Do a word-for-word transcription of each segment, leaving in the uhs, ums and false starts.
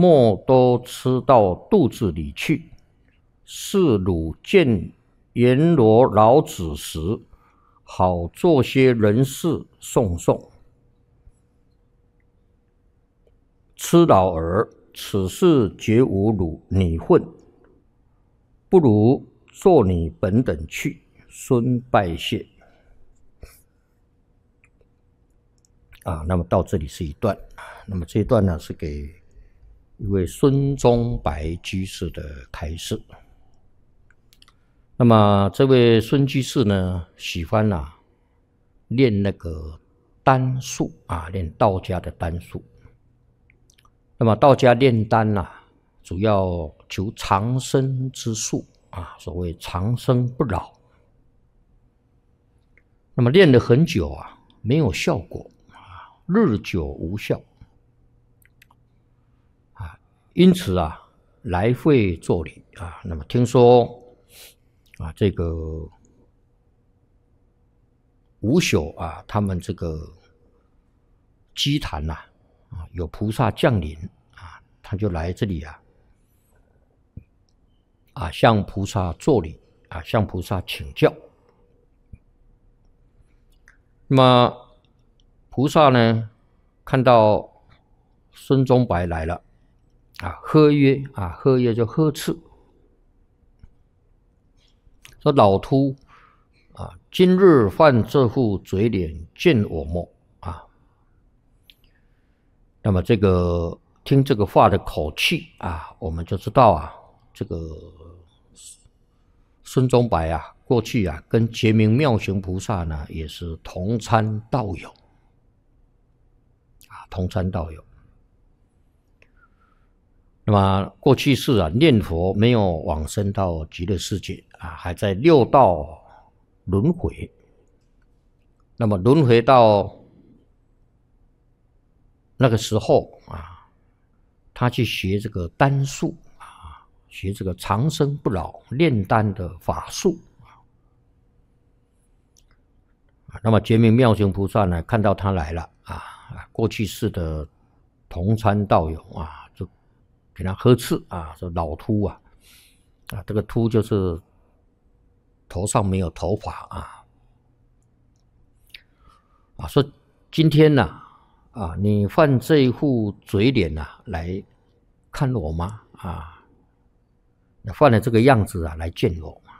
莫都吃到肚子里去。是汝见阎罗老子时，好做些人事送送。痴老儿，此事绝无汝你份，不如做你本等去。孙拜谢。啊，那么到这里是一段，那么这一段呢是给一位孙宗白居士的开示。那么这位孙居士呢，喜欢啊练那个丹术啊，练道家的丹术。那么道家炼丹啊，主要求长生之术啊，所谓长生不老。那么练了很久啊，没有效果啊，日久无效啊，因此啊，来会作礼啊。那么听说啊，这个无朽啊，他们这个基坛呐、啊，啊，有菩萨降临啊，他就来这里啊，啊，向菩萨作礼啊，向菩萨请教。那么菩萨呢，看到孙宗白来了啊，呵曰啊，呵曰就呵斥，说老秃啊，今日犯这副嘴脸，见我么啊？那么这个听这个话的口气啊，我们就知道啊，这个孙宗白啊，过去啊跟觉明妙行菩萨呢也是同参道友啊，同参道友。那么过去世啊，念佛没有往生到极乐世界啊，还在六道轮回。那么轮回到那个时候啊，他去学这个丹术啊，学这个长生不老炼丹的法术啊。那么觉明妙行菩萨呢，看到他来了啊，过去世的同参道友啊，就给他呵斥啊，说老秃啊，啊，这个秃就是头上没有头发啊，啊，说今天呢、啊，啊，你犯这一副嘴脸啊，来看我吗？啊，犯了这个样子啊，来见我吗？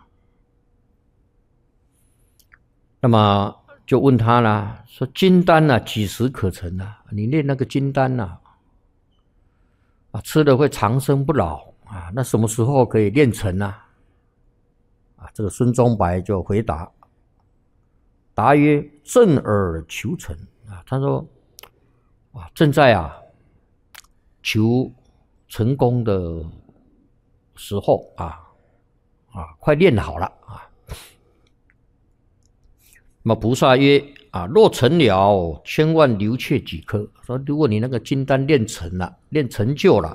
那么就问他啦，说金丹啊，几时可成啊？你练那个金丹啊，啊，吃了会长生不老啊，那什么时候可以练成呢、啊？啊，这个孙宗白就回答，答曰：正耳求成啊。他说，啊，正在啊求成功的时候啊啊，快练好了啊。那么菩萨曰：啊，若成了，千万留却几颗。说如果你那个金丹练成了，练成就了，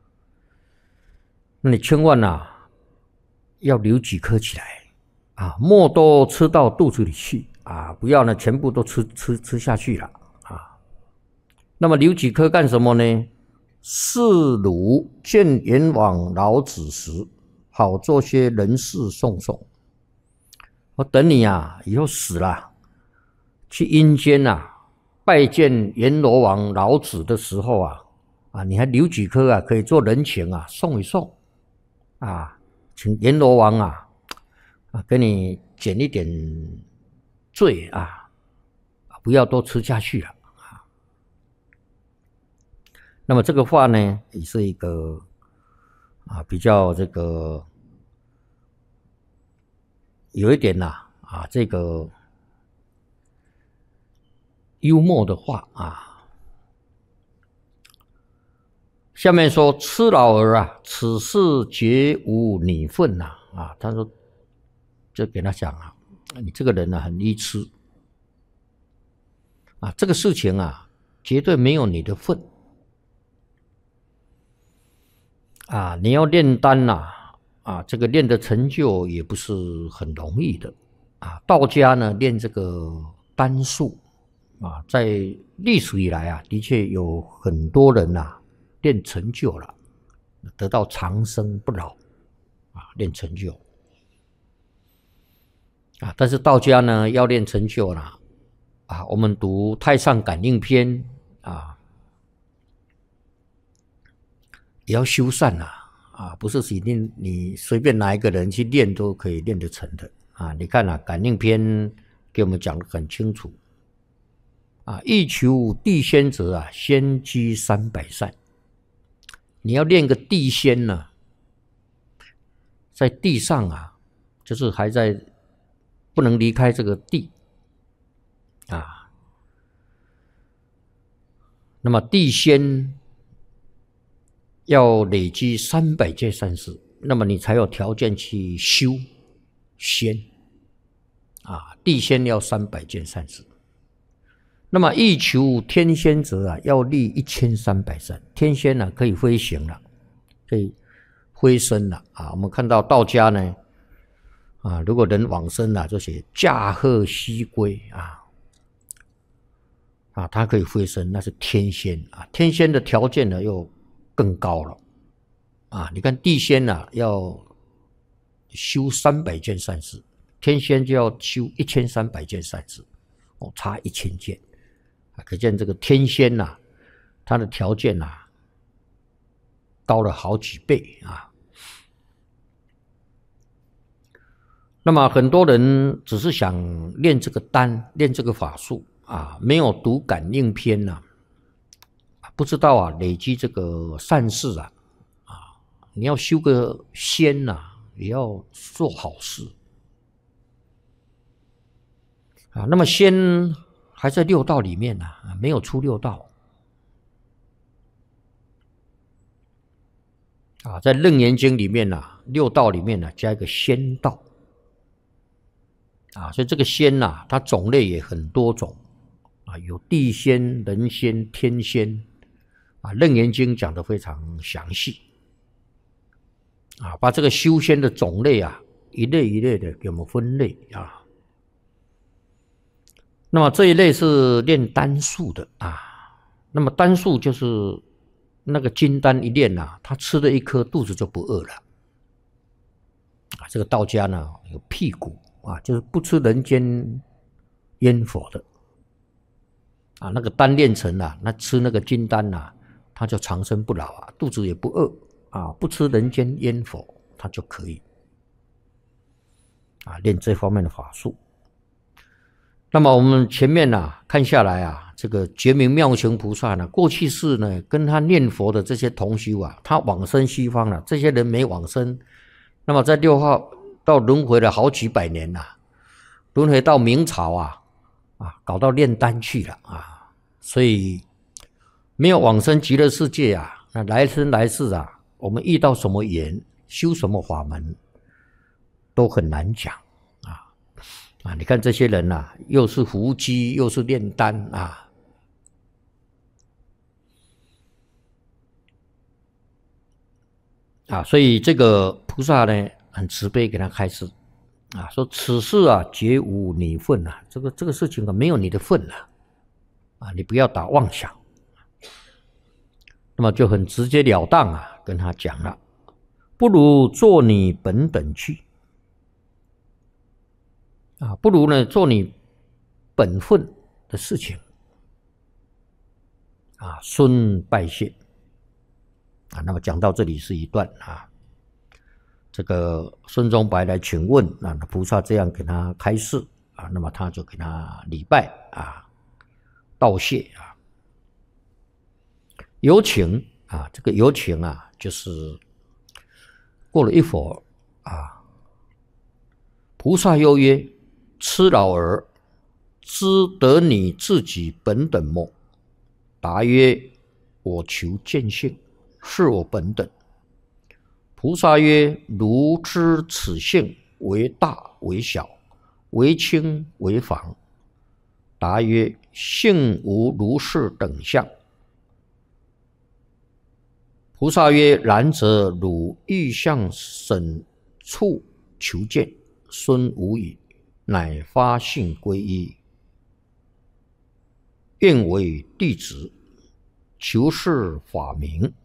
那你千万啊要留几颗起来啊，莫都吃到肚子里去啊，不要呢全部都吃吃吃下去了啊。那么留几颗干什么呢？是汝见阎王老子时，好做些人事送送。我等你啊，以后死了，去阴间啊，拜见阎罗王老子的时候啊，啊，你还留几颗啊，可以做人情啊，送一送啊，请阎罗王啊，啊，给你减一点罪啊，不要都吃下去了啊。那么这个话呢，也是一个啊比较这个。有一点呐 啊, 啊，这个幽默的话啊。下面说：“痴老儿啊，此事绝无你份呐！啊，他说，就给他讲啊，你这个人啊很愚痴啊，这个事情啊绝对没有你的份啊，你要炼丹呐、啊。”啊，这个练的成就也不是很容易的啊。道家呢练这个丹术啊，在历史以来啊，的确有很多人呐、啊、 练成就了，得到长生不老啊，练成就啊。但是道家呢，要练成就了啊，我们读《太上感应篇》啊，也要修善呐啊，不是一定你随便拿一个人去练都可以练得成的啊。你看啊，《感应篇》给我们讲得很清楚啊，欲求地仙者啊，先积三百善。你要练个地仙呢、啊，在地上啊，就是还在不能离开这个地啊。那么地仙要累积三百件善事，那么你才有条件去修仙啊。地仙要三百件善事。那么欲求天仙者啊，要立一千三百善。天仙呢、啊，可以飞行了，可以飞升了啊。我们看到道家呢，啊，如果人往生了，就写驾鹤西归啊，啊，他可以飞升，那是天仙啊。天仙的条件呢又更高了啊。你看地仙呢、啊，要修三百件善事，天仙就要修一千三百件善事，哦，差一千件。可见这个天仙呐、啊，它的条件呐、啊、高了好几倍啊。那么很多人只是想练这个丹，练这个法术啊，没有读感应篇呐、啊，不知道啊，累积这个善事啊，啊，你要修个仙呐、啊，也要做好事啊。那么仙还在六道里面呢、啊，没有出六道啊。在《楞严经》里面呢、啊，六道里面呢、啊、加一个仙道啊，所以这个仙呐、啊，它种类也很多种啊，有地仙、人仙、天仙啊，《楞严经》讲得非常详细啊，把这个修仙的种类啊，一类一类的给我们分类啊。那么这一类是练丹术的啊，那么丹术就是那个金丹一炼啊，他吃了一颗肚子就不饿了啊。这个道家呢有辟谷啊，就是不吃人间烟火的啊。那个丹炼成了、啊，那吃那个金丹啊，他就长生不老啊，肚子也不饿啊，不吃人间烟火，他就可以啊练这方面的法术。那么我们前面啊看下来啊，这个觉明妙行菩萨呢，过去世呢跟他念佛的这些同修啊，他往生西方了，这些人没往生，那么在六号到轮回了好几百年了、啊，轮回到明朝啊啊，搞到炼丹去了啊，所以没有往生极乐世界啊，那来生来世啊，我们遇到什么缘，修什么法门，都很难讲。啊，你看这些人啊，又是伏击，又是炼丹啊，啊，所以这个菩萨呢，很慈悲，给他开示啊，说此事啊，绝无你份啊，这个这个事情啊，没有你的份啊，啊，你不要打妄想。那么就很直截了当啊，跟他讲了，不如做你本等去。啊，不如呢做你本分的事情啊。孙拜谢啊，那么讲到这里是一段啊。这个孙中白来请问啊，菩萨这样给他开示啊，那么他就给他礼拜啊，道谢啊。有请啊，这个有请啊，就是过了一会儿啊，菩萨又曰。痴老儿，知得你自己本等么？答曰：我求见性，是我本等。菩萨曰：如知此性为大为小，为轻为妨？答曰：性无如是等相。菩萨曰：然则汝欲向审处求见，孙无语。乃发信皈依，愿为弟子，求是法名。